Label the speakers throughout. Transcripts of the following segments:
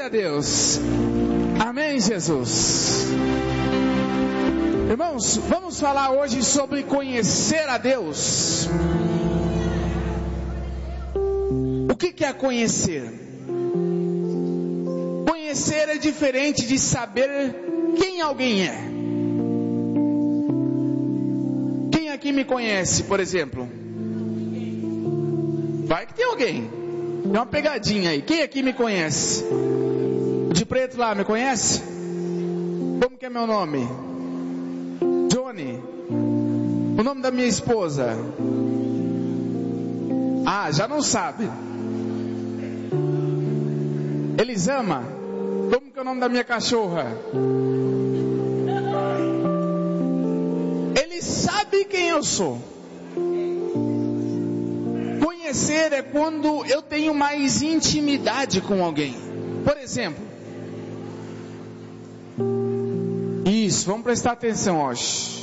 Speaker 1: Deus. Amém, Jesus. Irmãos, vamos falar hoje sobre conhecer a Deus. O que é conhecer? Conhecer é diferente de saber quem alguém é. Quem aqui me conhece, por exemplo? Vai que tem alguém. Tem uma pegadinha aí. Quem aqui me conhece? O de preto lá, me conhece? Como que é meu nome? Johnny. O nome da minha esposa? Ah, já não sabe. Elisama. Como que é o nome da minha cachorra? Ele sabe quem eu sou. Conhecer é quando eu tenho mais intimidade com alguém. Por exemplo, isso, vamos prestar atenção hoje.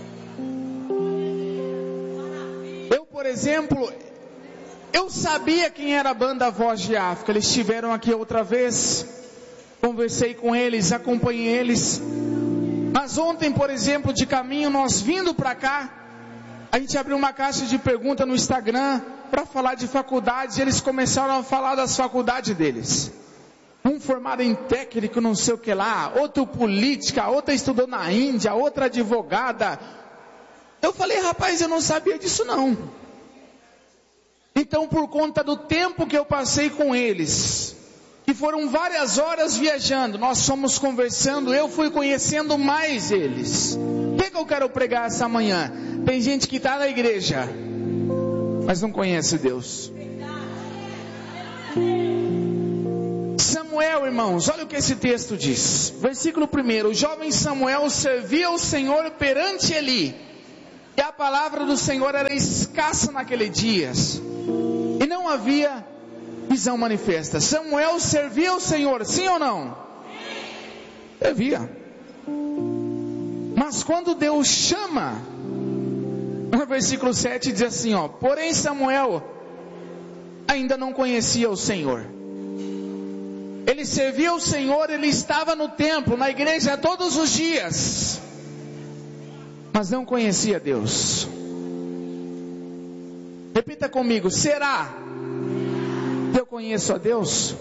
Speaker 1: Eu, por exemplo, eu sabia quem era a banda Voz de África. Eles estiveram aqui outra vez. Conversei com eles, acompanhei eles. Mas ontem, por exemplo, de caminho, nós vindo para cá, a gente abriu uma caixa de pergunta no Instagram para falar de faculdades. E eles começaram a falar das faculdades deles. Um formado em técnico, não sei o que lá, outro política, outra estudou na Índia, outra advogada. Eu falei, rapaz, eu não sabia disso não. Então, por conta do tempo que eu passei com eles, que foram várias horas viajando, nós fomos conversando, eu fui conhecendo mais eles. O que eu quero pregar essa manhã? Tem gente que está na igreja, mas não conhece Deus. Samuel, irmãos, olha o que esse texto diz. Versículo 1. O jovem Samuel servia ao Senhor perante Eli. E a palavra do Senhor era escassa naqueles dias. E não havia visão manifesta. Samuel servia ao Senhor, sim ou não? Servia. Mas quando Deus chama, no versículo 7 diz assim, ó: porém Samuel ainda não conhecia o Senhor. Ele servia ao Senhor, ele estava no templo, na igreja todos os dias, mas não conhecia Deus. Repita comigo: será que eu conheço a Deus?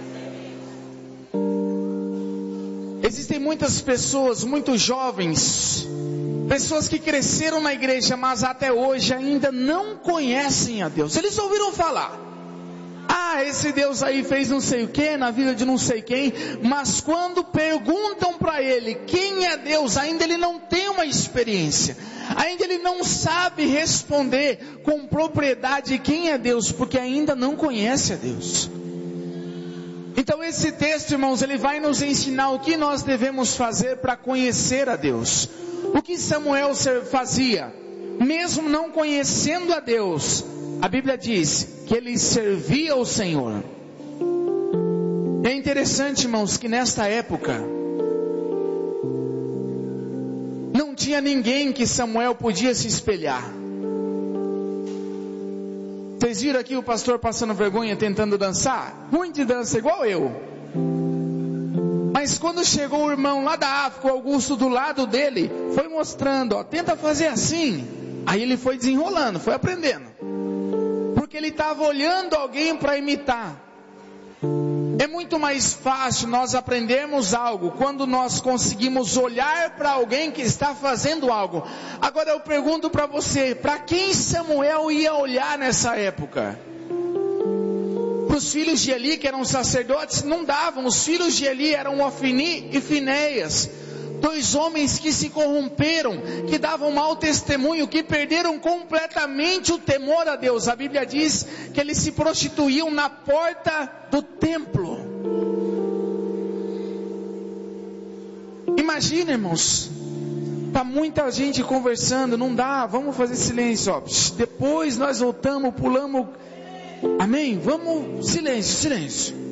Speaker 1: Existem muitas pessoas, muitos jovens, pessoas que cresceram na igreja, mas até hoje ainda não conhecem a Deus. Eles ouviram falar: ah, esse Deus aí fez não sei o que na vida de não sei quem. Mas quando perguntam para ele quem é Deus, ainda ele não tem uma experiência. Ainda ele não sabe responder com propriedade quem é Deus, porque ainda não conhece a Deus. Então esse texto, irmãos, ele vai nos ensinar o que nós devemos fazer para conhecer a Deus. O que Samuel fazia, mesmo não conhecendo a Deus, a Bíblia diz que ele servia ao Senhor. É interessante, irmãos, que nesta época não tinha ninguém que Samuel podia se espelhar. Vocês viram aqui o pastor passando vergonha tentando dançar? Muito de dança igual eu. Mas quando chegou o irmão lá da África, o Augusto, do lado dele, foi mostrando, ó, tenta fazer assim. Aí ele foi desenrolando, foi aprendendo. Porque ele estava olhando alguém para imitar. É muito mais fácil nós aprendermos algo quando nós conseguimos olhar para alguém que está fazendo algo. Agora eu pergunto para você, para quem Samuel ia olhar nessa época? Para os filhos de Eli, que eram sacerdotes, não davam. Os filhos de Eli eram Ofni e Finéias, dois homens que se corromperam, que davam mau testemunho, que perderam completamente o temor a Deus. A Bíblia diz que eles se prostituíam na porta do templo. Imagina, irmãos, tá muita gente conversando, não dá, vamos fazer silêncio, ó. Depois nós voltamos, pulamos, amém? Vamos, silêncio.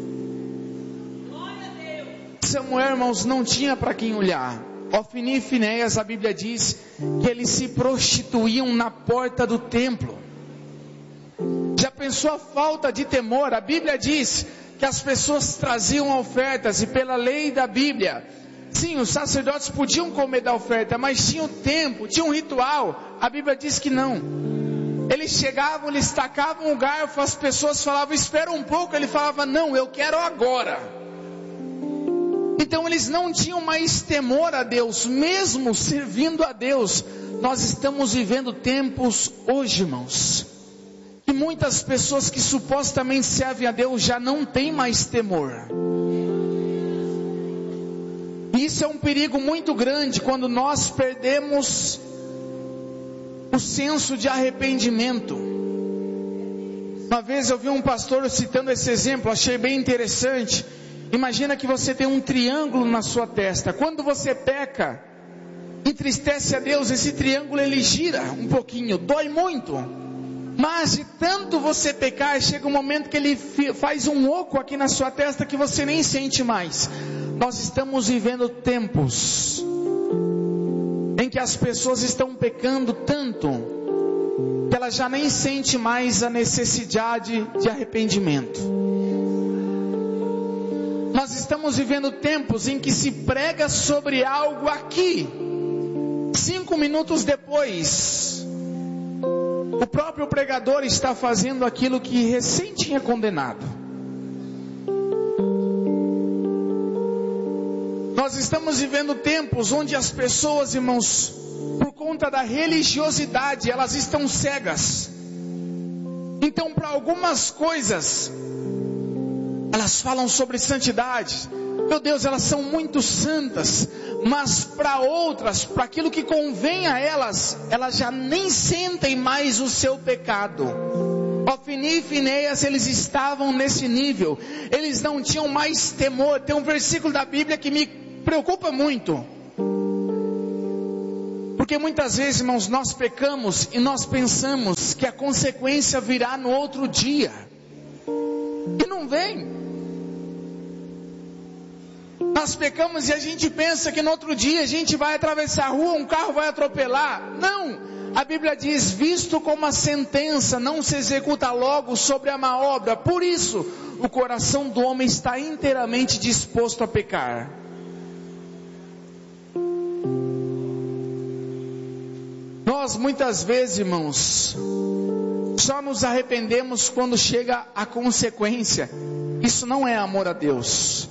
Speaker 1: Samuel, irmãos, não tinha para quem olhar. Ofni e Finéias, a Bíblia diz que eles se prostituíam na porta do templo. Já pensou a falta de temor? A Bíblia diz que as pessoas traziam ofertas, e pela lei da Bíblia, sim, os sacerdotes podiam comer da oferta, mas tinha um tempo, tinha um ritual. A Bíblia diz que não. Eles chegavam, eles tacavam o garfo, as pessoas falavam, espera um pouco. Ele falava, não, eu quero agora. Então eles não tinham mais temor a Deus, mesmo servindo a Deus. Nós estamos vivendo tempos hoje, irmãos, que muitas pessoas que supostamente servem a Deus já não têm mais temor. E isso é um perigo muito grande quando nós perdemos o senso de arrependimento. Uma vez eu vi um pastor citando esse exemplo, achei bem interessante. Imagina que você tem um triângulo na sua testa. Quando você peca, entristece a Deus, esse triângulo ele gira um pouquinho, dói muito. Mas de tanto você pecar, chega um momento que ele faz um oco aqui na sua testa que você nem sente mais. Nós estamos vivendo tempos em que as pessoas estão pecando tanto que elas já nem sentem mais a necessidade de arrependimento. Nós estamos vivendo tempos em que se prega sobre algo aqui, 5 minutos depois, o próprio pregador está fazendo aquilo que recém tinha condenado. Nós estamos vivendo tempos onde as pessoas, irmãos, por conta da religiosidade, elas estão cegas. Então, para algumas coisas, elas falam sobre santidade. Meu Deus, elas são muito santas. Mas para outras, para aquilo que convém a elas, elas já nem sentem mais o seu pecado. Ofni e Finéias, eles estavam nesse nível. Eles não tinham mais temor. Tem um versículo da Bíblia que me preocupa muito. Porque muitas vezes, irmãos, nós pecamos e nós pensamos que a consequência virá no outro dia. E não vem. Nós pecamos e a gente pensa que no outro dia a gente vai atravessar a rua, um carro vai atropelar. Não, a Bíblia diz, visto como a sentença não se executa logo sobre a má obra, por isso o coração do homem está inteiramente disposto a pecar. Nós muitas vezes, irmãos, só nos arrependemos quando chega a consequência. Isso não é amor a Deus.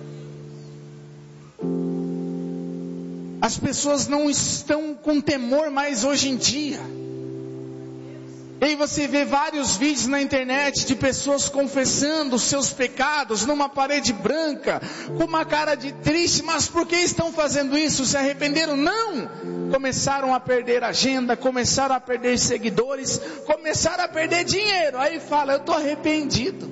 Speaker 1: As pessoas não estão com temor mais hoje em dia. E aí você vê vários vídeos na internet de pessoas confessando os seus pecados numa parede branca, com uma cara de triste. Mas por que estão fazendo isso? Se arrependeram? Não! Começaram a perder agenda, começaram a perder seguidores, começaram a perder dinheiro. Aí fala, eu estou arrependido.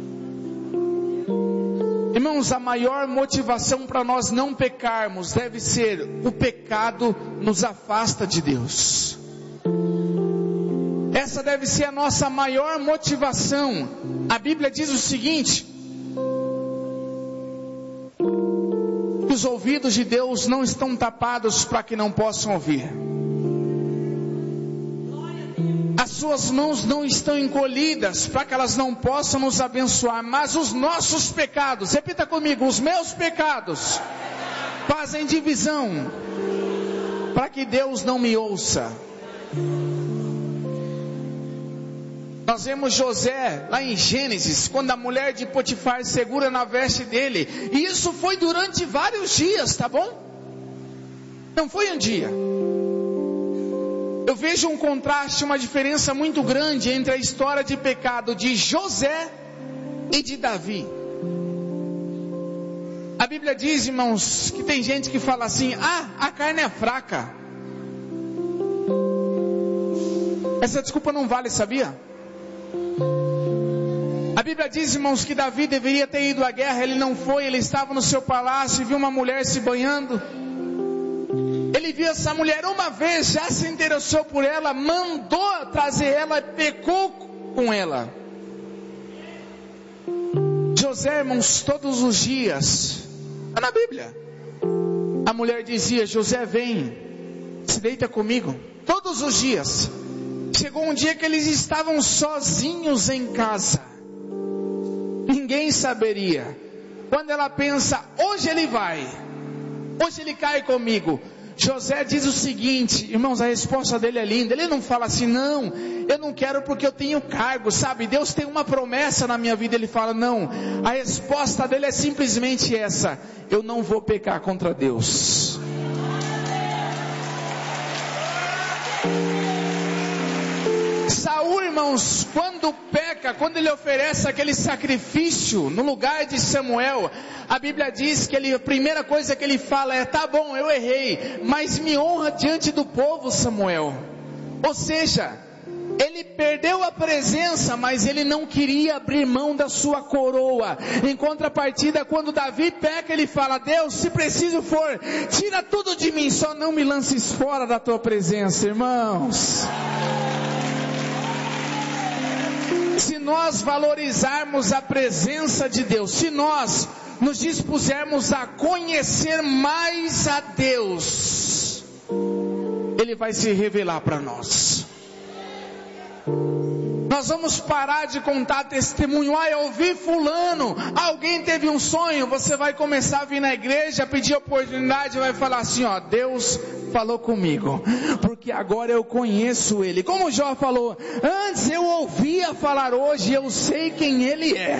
Speaker 1: Irmãos, a maior motivação para nós não pecarmos deve ser: o pecado nos afasta de Deus. Essa deve ser a nossa maior motivação. A Bíblia diz o seguinte: que os ouvidos de Deus não estão tapados para que não possam ouvir. As suas mãos não estão encolhidas para que elas não possam nos abençoar. Mas os nossos pecados, repita comigo, os meus pecados fazem divisão para que Deus não me ouça. Nós vemos José lá em Gênesis, quando a mulher de Potifar segura na veste dele. E isso foi durante vários dias, tá bom? Não foi um dia. Eu vejo um contraste, uma diferença muito grande entre a história de pecado de José e de Davi. A Bíblia diz, irmãos, que tem gente que fala assim: a carne é fraca. Essa desculpa não vale, sabia? A Bíblia diz, irmãos, que Davi deveria ter ido à guerra. Ele não foi, ele estava no seu palácio e viu uma mulher se banhando. Ele viu essa mulher uma vez, já se interessou por ela, mandou trazer ela e pecou com ela. José, irmãos, todos os dias, está na Bíblia, a mulher dizia: José, vem, se deita comigo. Todos os dias. Chegou um dia que eles estavam sozinhos em casa. ninguém saberia. Quando ela pensa, hoje ele vai, hoje ele cai comigo. José diz o seguinte, irmãos, a resposta dele é linda. Ele não fala assim, não, eu não quero porque eu tenho cargo, sabe? Deus tem uma promessa na minha vida. Ele fala, não. A resposta dele é simplesmente essa: eu não vou pecar contra Deus. Saul, irmãos, quando peca, quando ele oferece aquele sacrifício no lugar de Samuel, a Bíblia diz que a primeira coisa que ele fala é, tá bom, eu errei, mas me honra diante do povo, Samuel. Ou seja, ele perdeu a presença, mas ele não queria abrir mão da sua coroa. Em contrapartida, quando Davi peca, ele fala, Deus, se preciso for, tira tudo de mim, só não me lances fora da tua presença, irmãos. Se nós valorizarmos a presença de Deus, se nós nos dispusermos a conhecer mais a Deus, Ele vai se revelar para nós. Nós vamos parar de contar testemunho. Eu ouvi fulano, alguém teve um sonho. Você vai começar a vir na igreja, pedir oportunidade, vai falar assim, Deus falou comigo, porque agora eu conheço Ele. Como Jó falou, antes eu ouvia falar, hoje eu sei quem Ele é.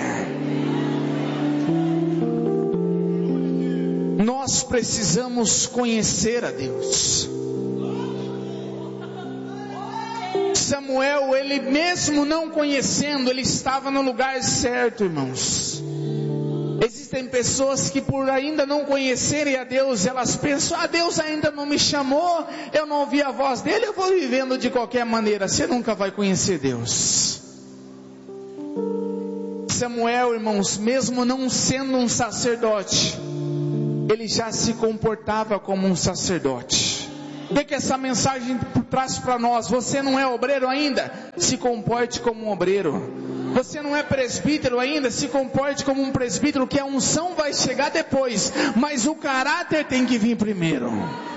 Speaker 1: Nós precisamos conhecer a Deus. Samuel, ele mesmo não conhecendo, ele estava no lugar certo, irmãos. Existem pessoas que por ainda não conhecerem a Deus, elas pensam, Deus ainda não me chamou, eu não ouvi a voz dele, eu vou vivendo de qualquer maneira. Você nunca vai conhecer Deus. Samuel, irmãos, mesmo não sendo um sacerdote, ele já se comportava como um sacerdote. O que essa mensagem traz para nós? Você não é obreiro ainda? Se comporte como um obreiro. Você não é presbítero ainda? Se comporte como um presbítero, que a unção vai chegar depois, mas o caráter tem que vir primeiro.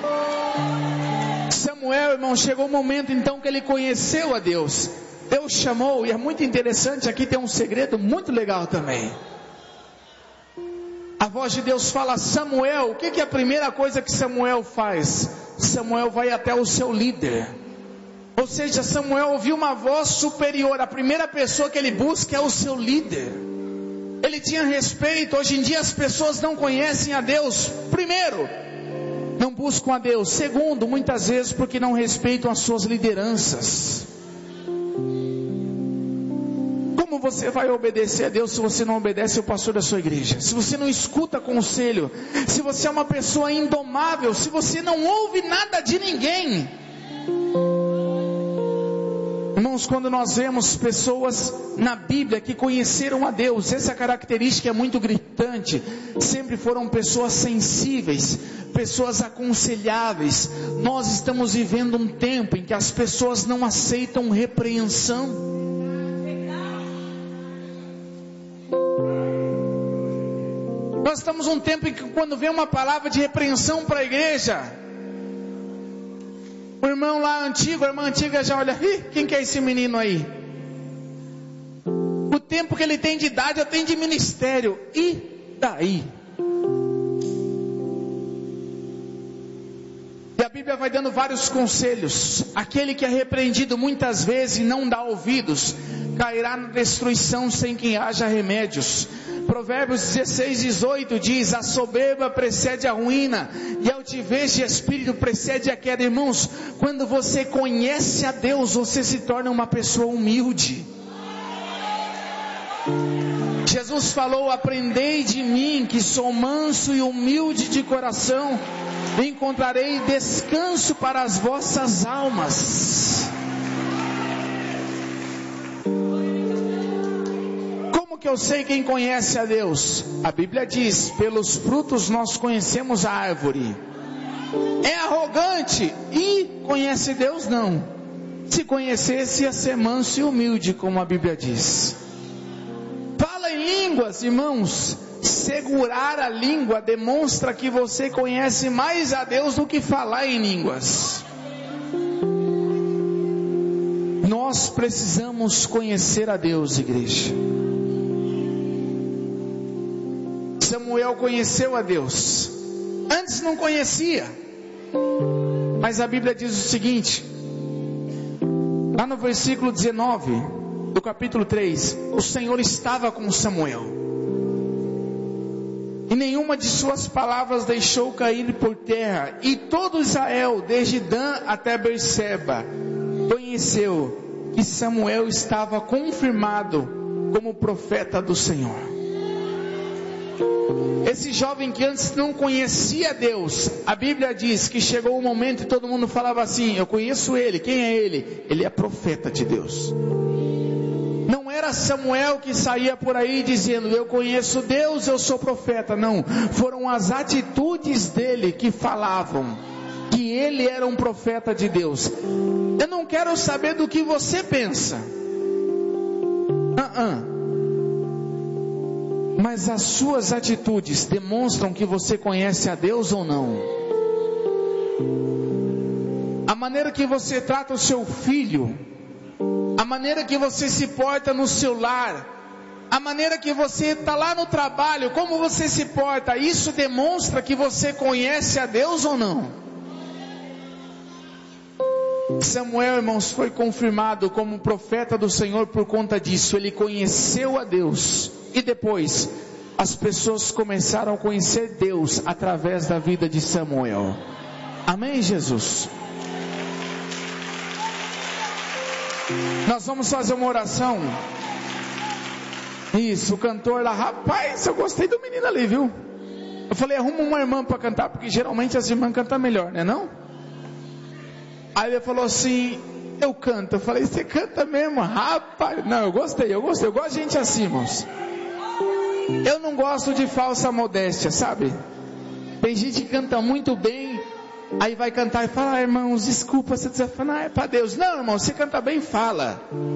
Speaker 1: Samuel, irmão, chegou o momento então que ele conheceu a Deus. Deus chamou, e é muito interessante, aqui tem um segredo muito legal também. A voz de Deus fala, Samuel. O que é a primeira coisa que Samuel faz? Samuel vai até o seu líder. Ou seja, Samuel ouviu uma voz superior. A primeira pessoa que ele busca é o seu líder. Ele tinha respeito. Hoje em dia as pessoas não conhecem a Deus. Primeiro, não buscam a Deus. Segundo, muitas vezes porque não respeitam as suas lideranças. Como você vai obedecer a Deus se você não obedece ao pastor da sua igreja? Se você não escuta conselho? Se você é uma pessoa indomável? Se você não ouve nada de ninguém? Irmãos, quando nós vemos pessoas na Bíblia que conheceram a Deus, essa característica é muito gritante. Sempre foram pessoas sensíveis, pessoas aconselháveis. Nós estamos vivendo um tempo em que as pessoas não aceitam repreensão. Nós estamos num tempo em que quando vem uma palavra de repreensão para a igreja, o irmão lá antigo, a irmã antiga já olha, quem que é esse menino aí? O tempo que ele tem de idade, eu tenho de ministério, e daí? E a Bíblia vai dando vários conselhos. Aquele que é repreendido muitas vezes e não dá ouvidos, cairá na destruição sem que haja remédios. Provérbios 16:18 diz, a soberba precede a ruína, e a altivez de espírito precede a queda. Irmãos, quando você conhece a Deus, você se torna uma pessoa humilde. Jesus falou, aprendei de mim, que sou manso e humilde de coração, e encontrarei descanso para as vossas almas. Que eu sei quem conhece a Deus? A Bíblia diz, pelos frutos nós conhecemos a árvore. É arrogante e conhece Deus? Não. Se conhecesse, ia ser manso e humilde, como a Bíblia diz. Fala em línguas, irmãos. Segurar a língua demonstra que você conhece mais a Deus do que falar em línguas. Nós precisamos conhecer a Deus, igreja. Samuel conheceu a Deus. Antes não conhecia. Mas a Bíblia diz o seguinte, lá no versículo 19 do capítulo 3, o Senhor estava com Samuel, e nenhuma de suas palavras deixou cair por terra, e todo Israel, desde Dan até Berseba, conheceu que Samuel estava confirmado como profeta do Senhor. Esse jovem que antes não conhecia Deus, a Bíblia diz que chegou um momento e todo mundo falava assim: eu conheço ele. Quem é ele? Ele é profeta de Deus. Não era Samuel que saía por aí dizendo: eu conheço Deus, eu sou profeta. Não, foram as atitudes dele que falavam que ele era um profeta de Deus. Eu não quero saber do que você pensa, mas as suas atitudes demonstram que você conhece a Deus ou não? A maneira que você trata o seu filho, a maneira que você se porta no seu lar, a maneira que você está lá no trabalho, como você se porta, isso demonstra que você conhece a Deus ou não? Samuel, irmãos, foi confirmado como profeta do Senhor por conta disso. Ele conheceu a Deus. E depois, as pessoas começaram a conhecer Deus através da vida de Samuel. Amém, Jesus? Nós vamos fazer uma oração. Isso, o cantor lá, rapaz, eu gostei do menino ali, viu? Eu falei, arruma uma irmã para cantar, porque geralmente as irmãs cantam melhor, né não? Aí ele falou assim, eu canto. Eu falei, você canta mesmo? Rapaz, não, eu gostei, eu gosto de gente assim, irmãos. Eu não gosto de falsa modéstia, sabe? Tem gente que canta muito bem, aí vai cantar e fala, irmãos, desculpa, você fala, é para Deus. Não, irmão, você canta bem, fala.